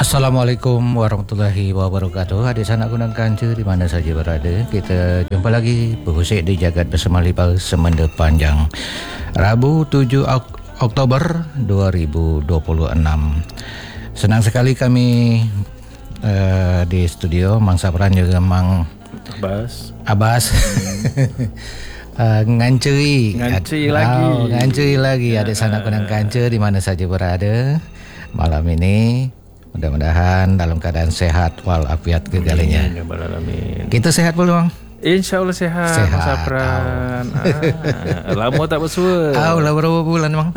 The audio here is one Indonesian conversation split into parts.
Assalamualaikum warahmatullahi wabarakatuh. Adik sanak gunang kanca di mana saja berada, kita jumpa lagi berhusik di Jagat Bersama Lipa Semenda Panjang, Rabu 7 Oktober 2026. Senang sekali kami di studio, Mang Sapran juga Mang Abbas. Ngancui lagi adik sanak gunang kanca di mana saja berada malam ini. Mudah-mudahan dalam keadaan sehat walafiat kegalinya. Kita sehat belum? Insya Allah sehat. Mas Sapran. Lama tak bersua. Lah berapa bulan bang?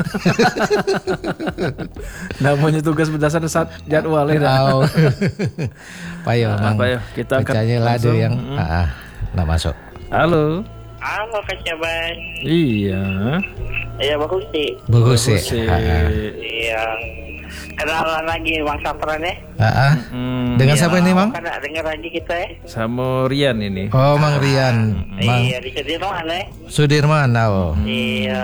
Namanya tugas berdasarkan jadwal ya. Payah bang. Kita akan ladu yang nak masuk. Halo Kak Caban. Iya. Iya Bagus sih. Iya. Kenalan lagi Bang Sapran ya. Dengan siapa ini Mang? Kan dengar lagi kita ya. Sama Rian ini. Oh Mang Rian. Iya di Sudirman ya. Sudirman Iya.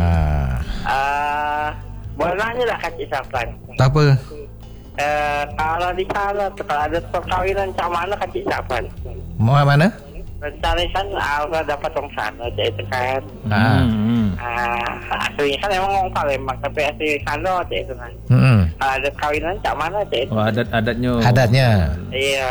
Boleh nanya lah Kak Sapran. Apa? Kalau di sana kalau ada perkawinan cak mana Kak Sapran? Mau mana? Rencana kan Alga dapat orang sana itu kan. Aslinya kan emang orang Palembang tapi asli sana itu kan. Ada kawinan cak mana itu? Oh, adatnya. Iya.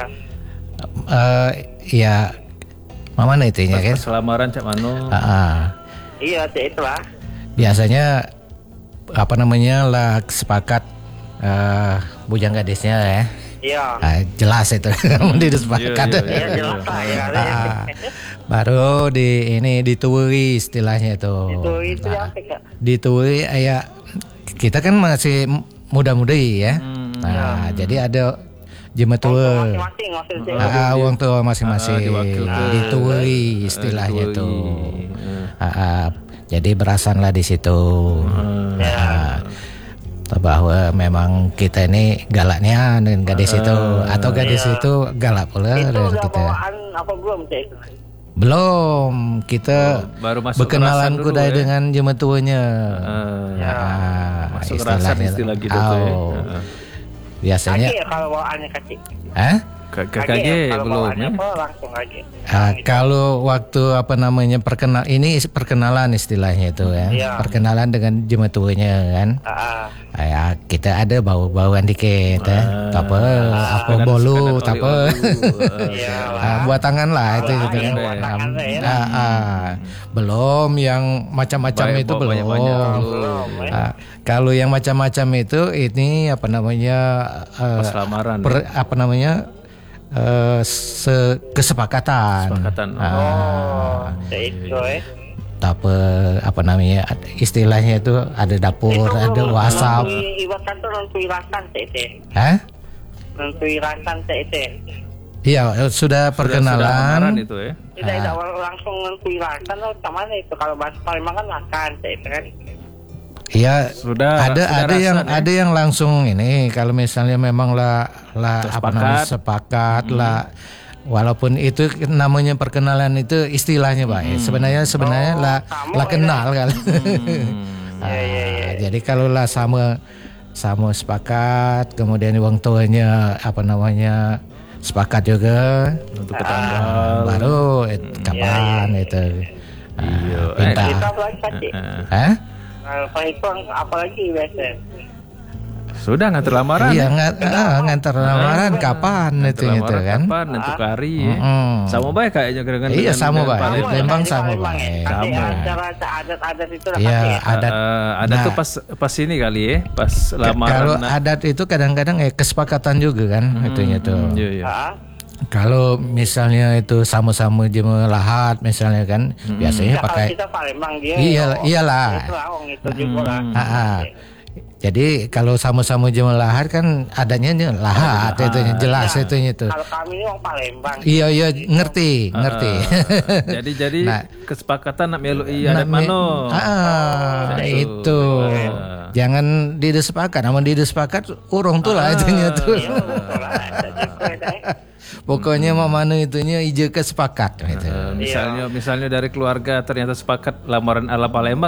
Iya. Mana itunya kan? Selamaran cak mana? Iya itu lah. Biasanya lah sepakat bujang gadisnya ya. Iya. Jelas itu disepakati. Iya jelas lah ya. Baru dituuri istilahnya itu. Itu apa Kak? Dituuri ya, kita kan masih muda-mudi ya. Jadi ada jematua. Uang tua masing-masing. Dituuri istilahnya itu. Jadi berasanlah di situ. Bahwa memang kita ini galaknya dengan gadis itu atau gadis itu galak pula dengan kita. Apa belum Belum, kita baru masuk berkenalan kudai dengan jematuanya. Masuk istilahnya istilah gitu tuh ya. Biasanya kalau bawaannya kecil. KKG belum ya? Langsung aja. Kalau waktu perkenalan istilahnya itu ya. Perkenalan dengan jematuanya kan. Ya kita ada bau-bauan dikit ya. Apa bolu, apa. Buat tangan lah itu gitu kan. Belum yang macam-macam itu belum. Kalau yang macam-macam itu ini Selamaran. Kesepakatan. Istilahnya itu ada dapur, ada WhatsApp. Iya, sudah perkenalan. Itu ya. Tidak langsung menkuirakan sama itu kalau bahasa Palembang kan makan itu kan. Iya, ada yang langsung ini kalau misalnya memang sepakat lah, walaupun itu namanya perkenalan itu istilahnya Pak. Sebenarnya lah kenal kan. Jadi kalau lah sama sepakat, kemudian uang tuanya sepakat juga untuk tanggal baru kapan itu. Pintar. Kalau itu apalagi biasa? Sudah ngantar lamaran. Iya ngantar lamaran kapan itu kan? Kapan nentuk hari ya. Sama baik kayaknya dengan. Iya sama baik. Lembang sama baik. Adat itu lah. Iya adat tuh pas ini kali ya, pas lamaran. Kalau adat itu kadang-kadang kesepakatan juga kan itunya tuh. Kalau misalnya itu sama-sama jema lahat misalnya kan, biasanya pakai. Kita Palembang dia. Iyalah. Itu juga lah. Jadi kalau sama-sama jema lahat kan adanya lahat itu jelas itunya tuh. Kalau kami ini orang Palembang. Iya ngerti. Jadi kesepakatan nak melu adat mano. Itu. Jangan disepakat, namun disepakat urung tuh lah itunya tuh. Pokoknya mak mana itunya ije ke sepakat gitu. Misalnya dari keluarga ternyata sepakat lamaran ala Palembang.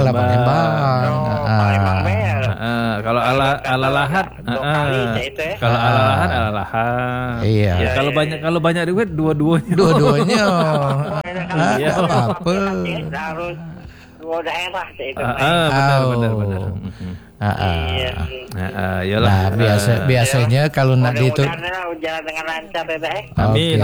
Kalau ala lahat, kalau ala lahat. Iya. Ya, kalau banyak duit dua-duanya. Iya, apa? Harus dua daerah itu. Benar. Nah, biasanya kalau nak itu jalan dengan lancar ya. Amin.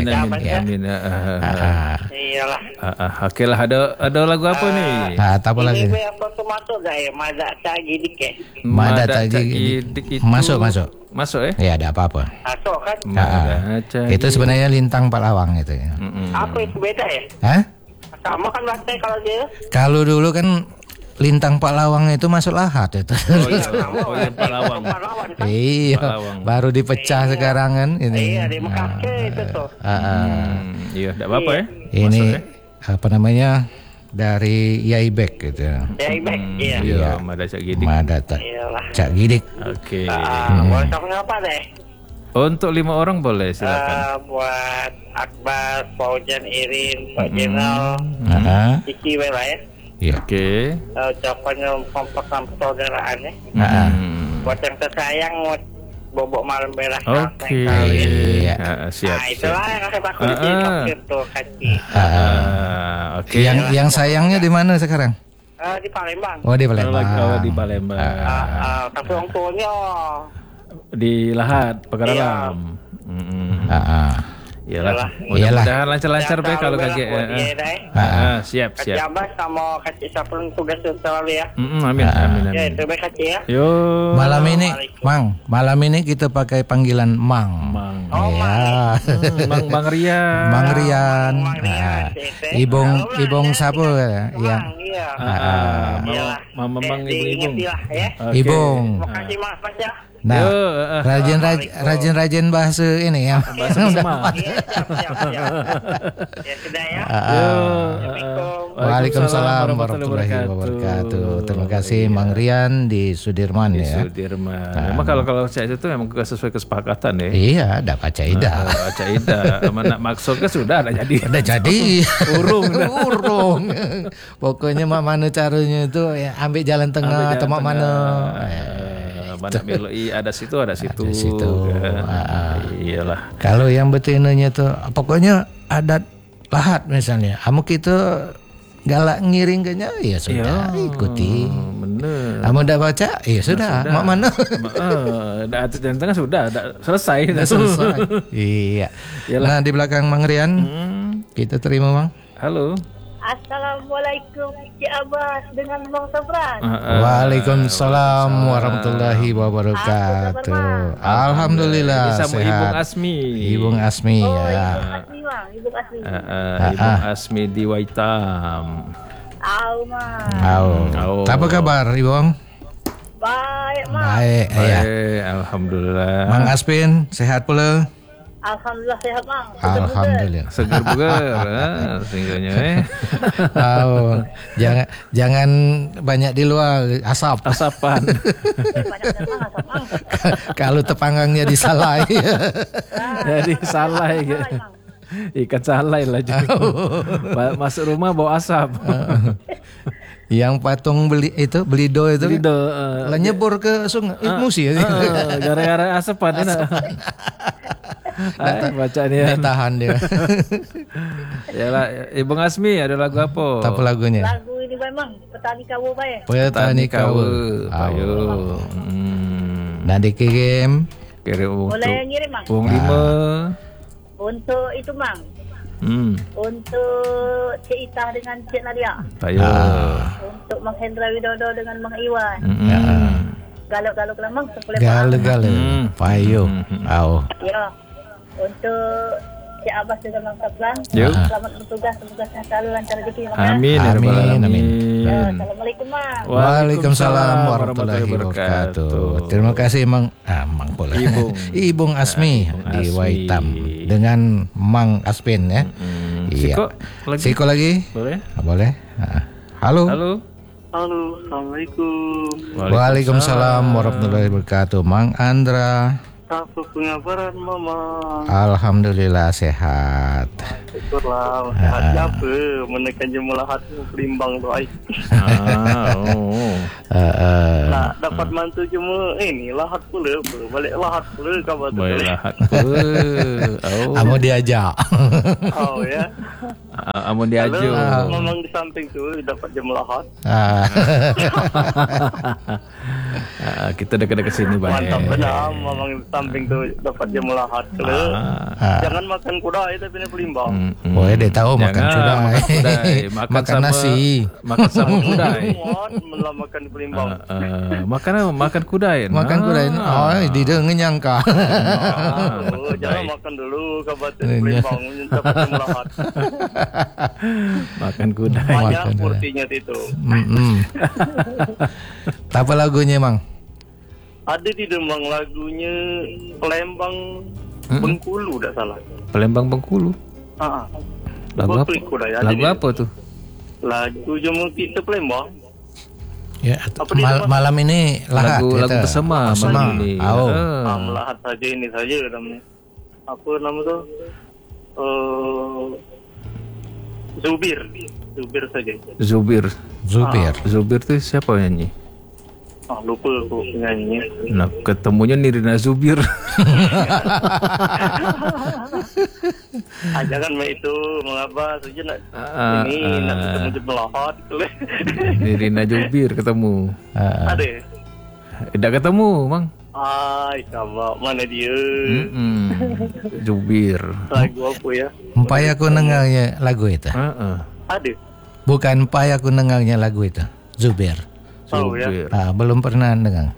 Iyalah. Oke lah, ada lagu apa nih? Apa lagi? Ini apa tuh masuk gak ya? Mada Cak Gidik ya? Mada Cak Gidik itu masuk ya? Ya ada apa-apa. Masuk kan? Itu sebenarnya Lintang Palawang itu ya. Apa itu beda ya? Hah? Sama kan bahasanya kalau dia? Kalau dulu kan Lintang Palawang itu masuk lahat itu. Palawang. Iya, baru dipecah sekarang kan ini. Iya, di Mekah itu tuh. Iya, enggak apa-apa ya. Ini apa namanya? Dari Yaibek gitu. Yaibek, iya. Iya, Mada Cak Gidik. Cak Gidik. Oke. Boleh tahu apa deh? Untuk 5 orang boleh, silakan. Buat Akbar, Faujan, Irin, Pak Jenal, Kiki lah ya. Iya. Oke. Ucapannya kompak sama persaudaraannya. Buat yang tersayang, Bobok Malam Merah. Oke. Siap. Nah, itulah yang saya bakal di tuh Kaci. Oke. Yang sayangnya di mana sekarang? Di Palembang. Oh, di Palembang. Di Palembang. Tapi orang tuanya di Lahat, Pagaralam. Iyalah. Mudah-mudahan lancar-lancar be kalau kakek. Siap. Kak Abas sama Kak Sapun tugas selalu ya. Amin. Ya, itu baik Kak ya. Yo. Malam ini kita pakai panggilan Mang. Oh, ya. Bang Rian. Bang Rian. Ibung siapa ya? Iya. Mama Bang Ibung. Ibung. Makasih Mas ya. Nah, rajin bahasa ini ya. Bahasa Isma. Ya sudah ya. Waalaikumsalam warahmatullahi wabarakatuh. Terima kasih Mang Rian di Sudirman ya. Sudirman. Memang kalau saya itu memang sesuai kesepakatan ya. Iya, ada Pacaida. Mana maksudnya sudah ada jadi. Udah jadi. Urung. Pokoknya mana caranya itu ya ambil jalan tengah atau mana. Mana beloi ada situ. Iyalah. Kalau yang betinanya tuh pokoknya adat lahat misalnya. Amu kita galak ngiring kenya ya sudah ikuti. Bener. Amu udah baca ya sudah. Mak mana? Adat yang tengah sudah selesai. Iya. Nah di belakang Mang Rian kita terima Mang. Halo. Assalamualaikum Cik Abbas dengan Bang Sabran. Waalaikumsalam warahmatullahi wabarakatuh. Alhamdulillah sama sehat. Ibung Asmi ya. Ibung Asmi. Ibung Asmi di Waitam. Apa kabar Ibung? Baik, Mang. Baik, ya. Alhamdulillah. Mang Aspin sehat pula? Alhamdulillah sehat, Mang. Alhamdulillah. Segar bugar. Singgahnya jangan banyak di luar asapan. Kalau tepanggangnya disalai. Jadi salai gitu. Ikan salai lah juga. Masuk rumah bawa asap. Yang patung belido itu lah nyebur ke sungai Musi ya. Gara-gara asapan. Bacanya tahan dia. Yalah, Ibung Asmi ada lagu apa? Apa lagunya? Lagu ini memang Petani Kawu bae. Petani Kawu. Ayo. Nanti kirim untuk boleh ngirim, Mang. Wong 5. Untuk itu, Mang. Untuk Cik Itah dengan Cik Nadia. Ayo. Untuk Mang Hendra Widodo dengan Mang Iwan. Galuk-galuk lah, Mang. Galuk-galuk. Payo. Ya. Untuk Cik Abbas dengan Bang Sablan. Selamat bertugas, semoga sehat selalu lancar rezeki. Amin. Assalamualaikum, Mang. Waalaikumsalam warahmatullahi wabarakatuh. Terima kasih Mang Pola. Ibung Asmi di Waitam dengan Mang Aspin ya. Iya. Siko lagi? Boleh. Halo. Assalamualaikum. Waalaikumsalam warahmatullahi wabarakatuh. Mang Andra. Apa pengabaran Mama? Alhamdulillah sehat. Syukurlah. Sehat apa? Menekan jumlah hati Pelimbang tu ai. Nak dapat mantu cuma ini lahat pula apa? Balik lahat pula khabar tu. Balik lahat pula. Amo diajak. Oh ya. Amun diajak. Kalau memang di samping tu dapat jumlah lahat. Kita dekat-dekat sini banyak. Mantap benar. Memang di samping tu dapat jumlah lahat. Jangan makan kudai tapi ni Pelimbang. Boleh dia tahu makan kudai. Makan nasi. Makan sama kudai. Malah makan di Pelimbang. Makan kudai. Makan kudai. Oh, dia ngenyangka. Jangan makan dulu khabar tu Pelimbang dapat jumlah lahat. Makan kudai. Banyak porsinya itu. Apa lagunya, Mang? Ada di Demang lagunya Palembang Bengkulu tak salah. Palembang Bengkulu. Lagu apa? Lagu apa tu? Lagu Jemu Kita Palembang. Ya, malam ini lahat lagu bersama malam ini. Melahat saja ini saja namanya. Apa nama tu? Zubir saja. Zubir tu siapa nyanyi? Lupa aku penyanyinya. Nak ketemunya Nirina Zubir. Jangan main itu mengapa saja nak nak ketemu je melahat. Nirina Zubir ketemu. Ada. Dah ketemu, Mang. Sabar mana dia? Zubir. Lagu apa ya? Empai aku dengarnya lagu itu. Ada. Bukan empai aku dengarnya lagu itu. Zubir. Ya. Belum pernah dengar.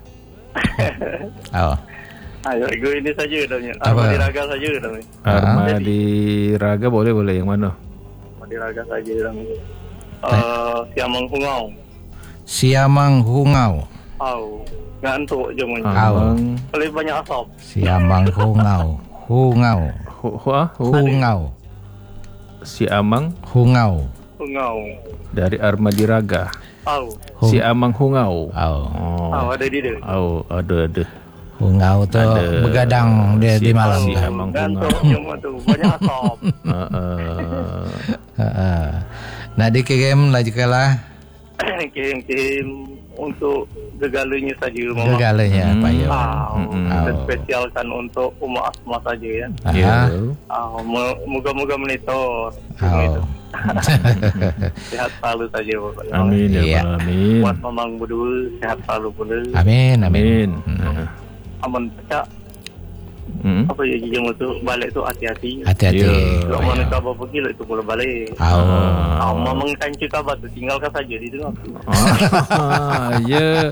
Lagu ini saja namanya. Armadi Raga saja namanya. Armadi Raga boleh yang mana? Armadi Raga saja namanya. Siamang Hungau. Ngantuk je main. Paling banyak asap. Siamang Hungau. Siamang Hungau. Dari Armadi Raga. Siamang Hungau. Ada di dia. Ada. Hungau tu begadang dia di malam. Siamang Hungau. Cuma tu banyak asap. Nak dikirim lah jikalah. Kirim untuk gegalanya saja. Gegalanya Pak Yo. Kita spesialkan untuk umat asma saja ya. Moga-moga monitor. Sehat selalu saja Bapak. Amin ya amin. Buat Mamang berdua sehat selalu pula. Amin. Aman pecah. Apa ya jejak tu balik tu hati-hati. Kalau mana kabar pergi lah itu pula balik. Mamang kanci kabar tu tinggalkan saja di tengah. Ya.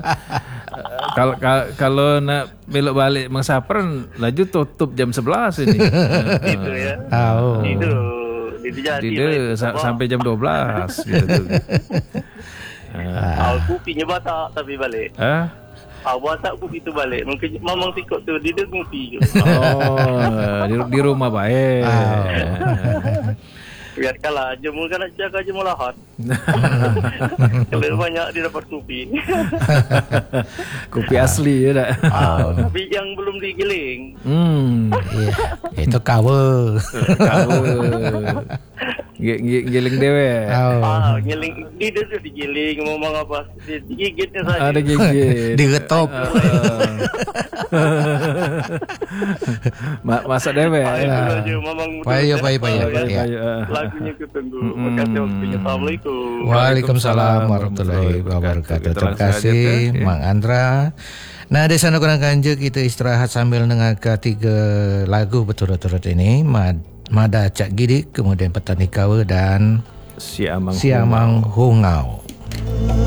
Kalau nak belok balik Mangsaperan laju tutup jam 11 ini. Itu ya. Tidak sampai jam 12 gitu. Aku pinya batak tapi balik. Batak aku itu balik. Mungkin mamang sikut tu dia ngopi je. Di rumah baik. Biarkanlah jemu kan nak jaga jemu lahat. Kalau banyak dia dapat kopi. Kopi asli ya tak? Kopi yang belum digiling. Itu kawa. Giling dewe. Giling dia tu digiling ngomong apa? Digigitnya saja. Ada gigit. Digetop. Masak dewe. Payah. Lagunya ketunggu. Terima kasih waktunya. Assalamualaikum. Waalaikumsalam warahmatullahi wabarakatuh. Terima kasih Mang Andra. Nah, di sana kurang kanja kita istirahat sambil dengarkan 3 lagu berturut-turut ini. Mada Cak Gidik, kemudian Petani Kawa dan Siamang Hungau.